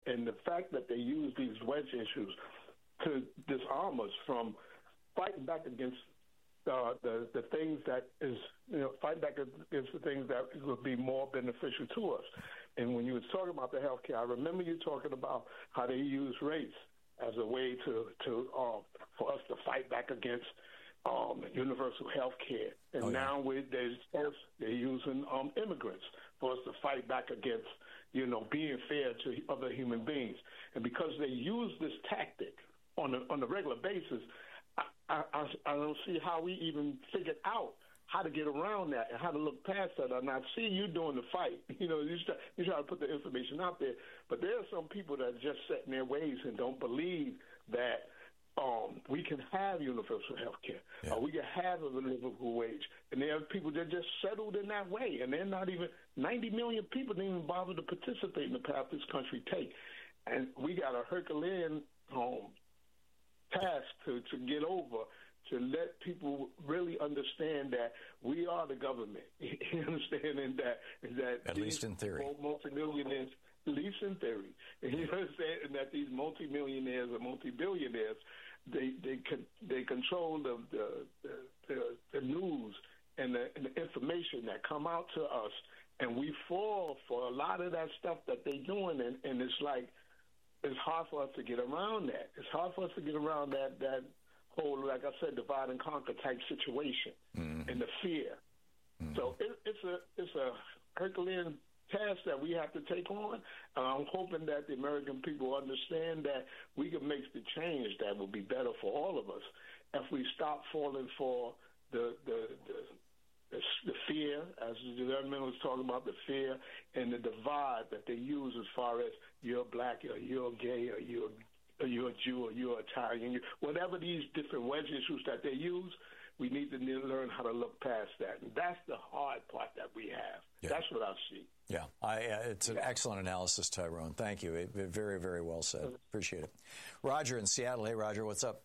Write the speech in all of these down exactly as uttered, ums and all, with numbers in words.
and the fact that they use these wedge issues to disarm us from fighting back against uh, the the things that is, you know, fight back against the things that would be more beneficial to us. And when you were talking about the health care, I remember you talking about how they use race as a way to to uh, for us to fight back against um, universal health care. And oh, yeah. now we're, they're, they're using um, immigrants for us to fight back against, you know, being fair to other human beings. And because they use this tactic on a, on a regular basis, I, I, I don't see how we even figured out how to get around that and how to look past that. And I see you doing the fight. You know, you try, you try to put the information out there. But there are some people that are just set in their ways and don't believe that um, we can have universal health care, yeah. or we can have a livable wage. And there are people that are just settled in that way. And they're not even, ninety million people didn't even bother to participate in the path this country take. And we got a Herculean um, task to, to get over, to let people really understand that we are the government. You understand? And that, that at least in theory, multimillionaires, at least in theory, you understand? And that these multimillionaires or multi-billionaires, they they they control the the, the, the, the news and the, and the information that come out to us, and we fall for a lot of that stuff that they're doing, and, and it's like it's hard for us to get around that. It's hard for us to get around that that. whole, like I said, divide and conquer type situation, mm-hmm. and the fear. Mm-hmm. So it, it's a it's a Herculean task that we have to take on. And I'm hoping that the American people understand that we can make the change that will be better for all of us if we stop falling for the the the, the, the fear, as the gentleman was talking about, the fear and the divide that they use as far as you're black or you're gay or you're or you're a Jew, or you're Italian, whatever these different wedge issues that they use, we need to learn how to look past that. And that's the hard part that we have. Yeah. That's what I see. Yeah, I, uh, it's an yeah. excellent analysis, Tyrone. Thank you. It, it, very, very well said. Appreciate it. Roger in Seattle. Hey, Roger, what's up?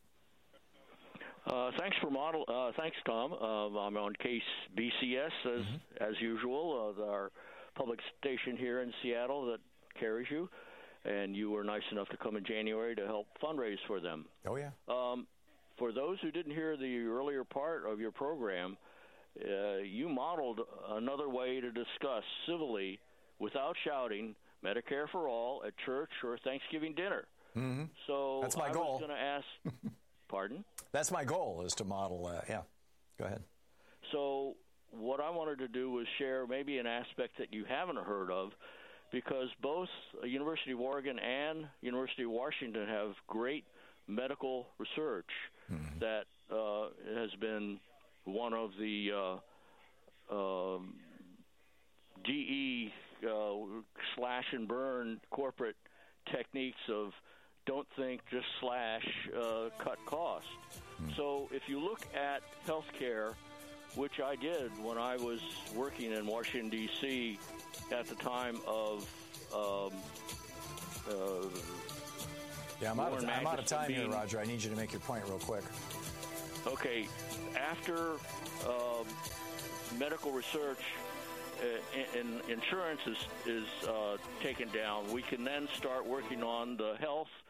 Uh, thanks for model. Uh, thanks, Tom. Uh, I'm on Case B C S as mm-hmm. as usual, uh, our public station here in Seattle that carries you. And you were nice enough to come in January to help fundraise for them. Oh, yeah. Um, for those who didn't hear the earlier part of your program, uh, you modeled another way to discuss civilly, without shouting, Medicare for all at church or Thanksgiving dinner. Mm-hmm. So that's my I goal. was going to ask, pardon? That's my goal, is to model, uh, yeah. Go ahead. So what I wanted to do was share maybe an aspect that you haven't heard of, because both University of Oregon and University of Washington have great medical research mm-hmm. that uh, has been one of the uh, um, G E uh, slash and burn corporate techniques of don't think, just slash, uh, cut costs. Mm-hmm. So if you look at healthcare, which I did when I was working in Washington, D C at the time of um, uh, yeah, I'm out, of, I'm out of time being, here, Roger. I need you to make your point real quick. Okay. After uh, medical research uh, and insurance is, is uh, taken down, we can then start working on the health